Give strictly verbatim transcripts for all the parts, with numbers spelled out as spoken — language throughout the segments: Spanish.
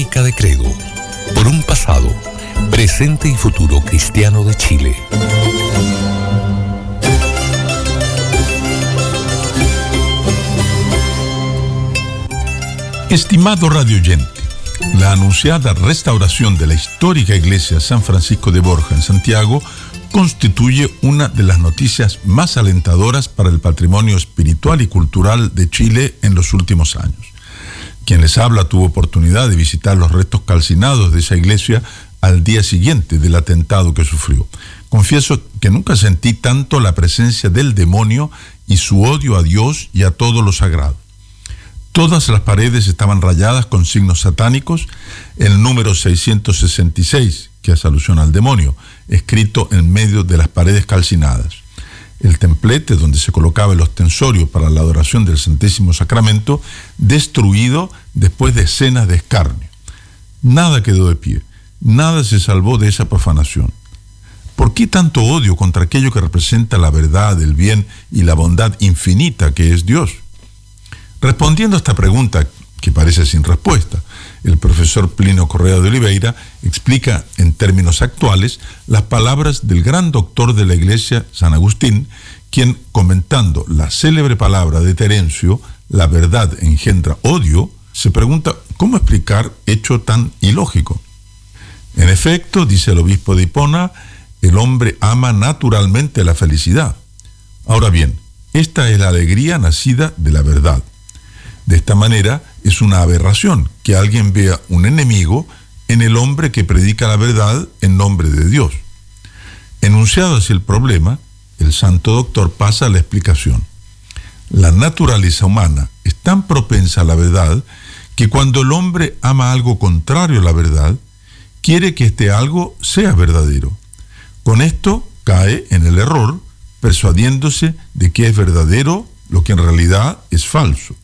Clínica de Credo, por un pasado, presente y futuro cristiano de Chile. Estimado radioyente, la anunciada restauración de la histórica iglesia San Francisco de Borja en Santiago constituye una de las noticias más alentadoras para el patrimonio espiritual y cultural de Chile en los últimos años. Quien les habla tuvo oportunidad de visitar los restos calcinados de esa iglesia al día siguiente del atentado que sufrió. Confieso que nunca sentí tanto la presencia del demonio y su odio a Dios y a todo lo sagrado. Todas las paredes estaban rayadas con signos satánicos, el número seiscientos sesenta y seis, que hace alusión al demonio, escrito en medio de las paredes calcinadas. El templete donde se colocaba el ostensorio para la adoración del Santísimo Sacramento, destruido después de escenas de escarnio. Nada quedó de pie, nada se salvó de esa profanación. ¿Por qué tanto odio contra aquello que representa la verdad, el bien y la bondad infinita que es Dios? Respondiendo a esta pregunta, que parece sin respuesta, el profesor Plinio Correa de Oliveira explica en términos actuales las palabras del gran doctor de la Iglesia, San Agustín, quien, comentando la célebre palabra de Terencio, la verdad engendra odio, se pregunta cómo explicar hecho tan ilógico. En efecto, dice el obispo de Hipona, el hombre ama naturalmente la felicidad. Ahora bien, esta es la alegría nacida de la verdad. De esta manera, es una aberración que alguien vea un enemigo en el hombre que predica la verdad en nombre de Dios. Enunciado así el problema, el santo doctor pasa a la explicación. La naturaleza humana es tan propensa a la verdad que cuando el hombre ama algo contrario a la verdad, quiere que este algo sea verdadero. Con esto cae en el error, persuadiéndose de que es verdadero lo que en realidad es falso.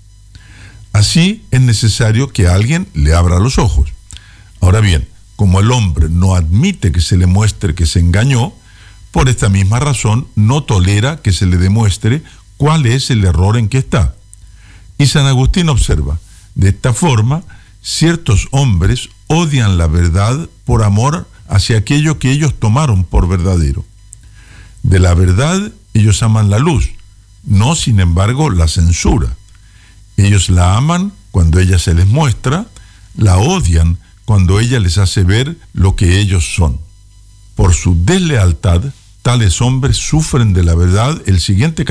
Así es necesario que alguien le abra los ojos. Ahora bien, como el hombre no admite que se le muestre que se engañó, por esta misma razón no tolera que se le demuestre cuál es el error en que está. Y San Agustín observa, de esta forma, ciertos hombres odian la verdad por amor hacia aquello que ellos tomaron por verdadero. De la verdad ellos aman la luz, no sin embargo la censura. Ellos la aman cuando ella se les muestra, la odian cuando ella les hace ver lo que ellos son. Por su deslealtad, tales hombres sufren de la verdad el siguiente